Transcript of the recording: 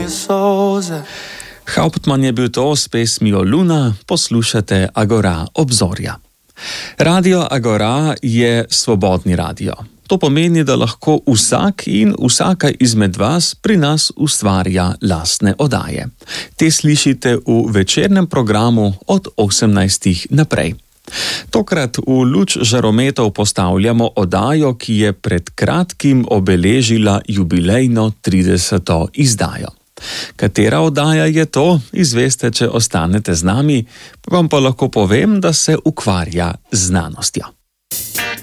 moje solze. Hauptmann je bil to s pesmijo Luna, poslušate Agora obzorja. Radio Agora je svobodni radio. To pomeni, da lahko vsak in vsaka izmed vas pri nas ustvarja lastne oddaje. Te slišite v večernem programu od 18. naprej. Tokrat v luč žarometov postavljamo oddajo, ki je pred kratkim obeležila jubilejno 30. izdajo. Katera oddaja je to, izveste, če ostanete z nami, vam pa lahko povem, da se ukvarja z znanostjo.